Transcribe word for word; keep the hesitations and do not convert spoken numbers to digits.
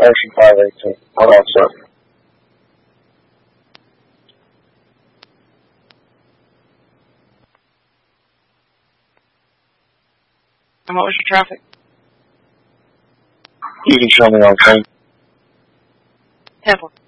Ocean five eighteen. Hold on, sir. And what was your traffic? You can show me on phone. Temple.